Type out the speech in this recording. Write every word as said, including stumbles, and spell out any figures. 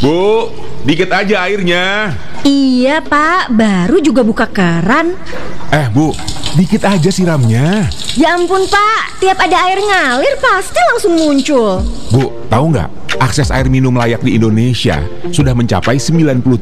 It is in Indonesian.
Bu, dikit aja airnya. Iya Pak, baru juga buka keran. Eh Bu, dikit aja siramnya. Ya ampun Pak, tiap ada air ngalir pasti langsung muncul. Bu, tahu nggak? Akses air minum layak di Indonesia sudah mencapai sembilan puluh